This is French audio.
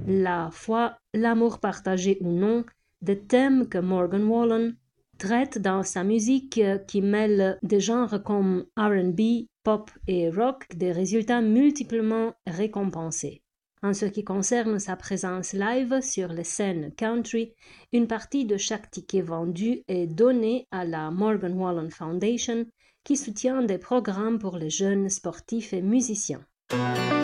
la foi, l'amour partagé ou non, des thèmes que Morgan Wallen traite dans sa musique qui mêle des genres comme R&B, pop et rock, des résultats multiplement récompensés. En ce qui concerne sa présence live sur les scènes country, une partie de chaque ticket vendu est donnée à la Morgan Wallen Foundation qui soutient des programmes pour les jeunes sportifs et musiciens.